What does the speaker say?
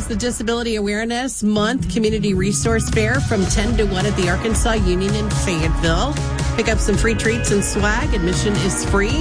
is the Disability Awareness Month Community Resource Fair from 10 to 1 at the Arkansas Union in Fayetteville. Pick up some free treats and swag. Admission is free.